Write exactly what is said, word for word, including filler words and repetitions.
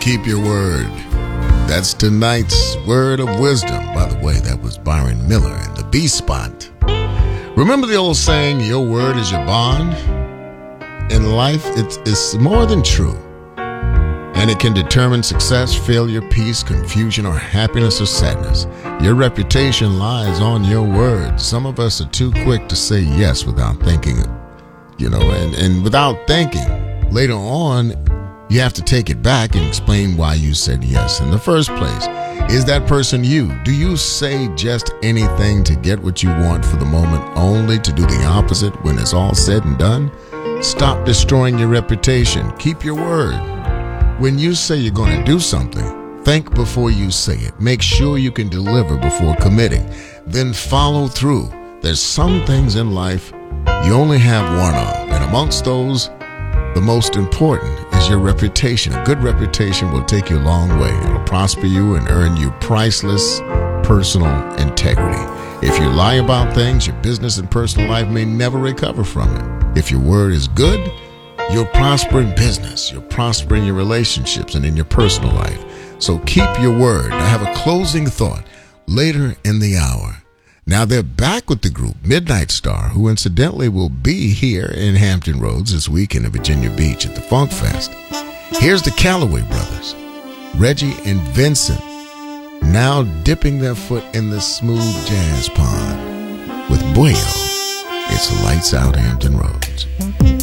keep your word. That's tonight's word of wisdom. By the way, that was Byron Miller and the B Spot. Remember the old saying, your word is your bond? In life, it's, it's more than true. And it can determine success, failure, peace, confusion, or happiness or sadness. Your reputation lies on your word. Some of us are too quick to say yes without thinking, you know, and, and without thinking. Later on, you have to take it back and explain why you said yes in the first place. Is that person you? Do you say just anything to get what you want for the moment, only to do the opposite when it's all said and done? Stop destroying your reputation. Keep your word. When you say you're going to do something, think before you say it. Make sure you can deliver before committing. Then follow through. There's some things in life you only have one of, and amongst those, the most important is your reputation. A good reputation will take you a long way. It'll prosper you and earn you priceless personal integrity. If you lie about things, your business and personal life may never recover from it. If your word is good, you'll prosper in business, you'll prosper in your relationships and in your personal life. So keep your word. I have a closing thought later in the hour. Now they're back with the group Midnight Star, who incidentally will be here in Hampton Roads this weekend in Virginia Beach at the Funk Fest. Here's the Calloway Brothers, Reggie and Vincent, now dipping their foot in the smooth jazz pond with Buoyo. It's Lights Out Hampton Roads.